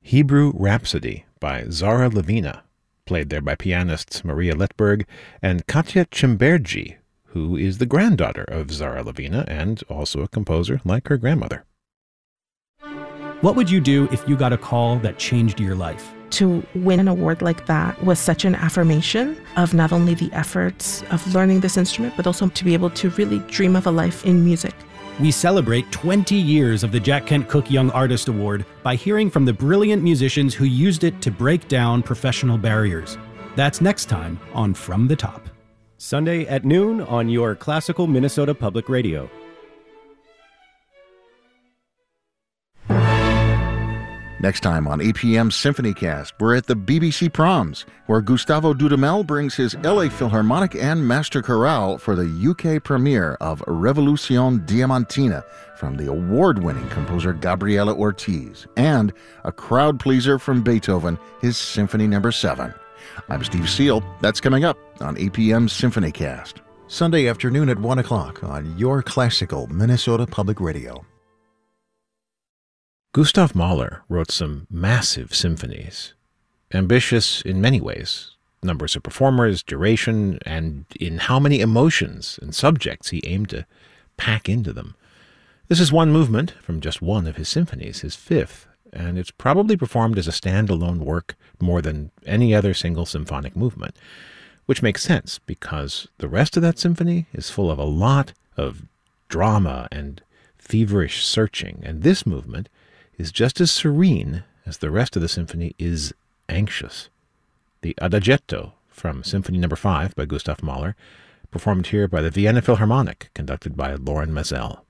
Hebrew Rhapsody by Zara Levina, played there by pianists Maria Letberg and Katya Chimbergi, who is the granddaughter of Zara Levina and also a composer like her grandmother. What would you do if you got a call that changed your life? To win an award like that was such an affirmation of not only the efforts of learning this instrument, but also to be able to really dream of a life in music. We celebrate 20 years of the Jack Kent Cooke Young Artist Award by hearing from the brilliant musicians who used it to break down professional barriers. That's next time on From the Top. Sunday at noon on your classical Minnesota Public Radio. Next time on APM SymphonyCast, we're at the BBC Proms, where Gustavo Dudamel brings his LA Philharmonic and Master Chorale for the UK premiere of Revolution Diamantina from the award-winning composer Gabriela Ortiz, and a crowd pleaser from Beethoven, his Symphony No. 7. I'm Steve Seal. That's coming up on APM SymphonyCast. Sunday afternoon at 1 o'clock on your classical Minnesota Public Radio. Gustav Mahler wrote some massive symphonies, ambitious in many ways, numbers of performers, duration, and in how many emotions and subjects he aimed to pack into them. This is one movement from just one of his symphonies, his fifth, and it's probably performed as a standalone work more than any other single symphonic movement, which makes sense because the rest of that symphony is full of a lot of drama and feverish searching, and this movement is just as serene as the rest of the symphony is anxious. The Adagietto from Symphony No. 5 by Gustav Mahler, performed here by the Vienna Philharmonic, conducted by Loren Maazel.